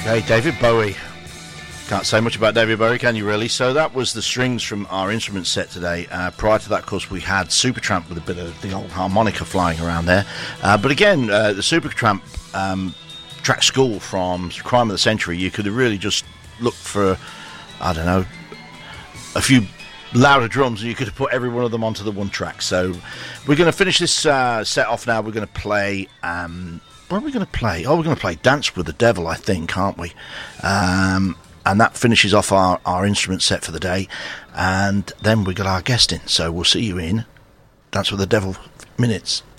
Okay, David Bowie. Can't say much about David Bowie, can you really? So that was the strings from our instrument set today. Prior to that, of course, we had Supertramp with a bit of the old harmonica flying around there. But again, the Supertramp track school from Crime of the Century, you could have really just looked for, I don't know, a few louder drums, and you could have put every one of them onto the one track. So we're going to finish this set off now. We're going to play... what are we going to play? Oh, we're going to play Dance with the Devil, I think, aren't we? And that finishes off our instrument set for the day. And then we got our guest in. So we'll see you in Dance with the Devil minutes.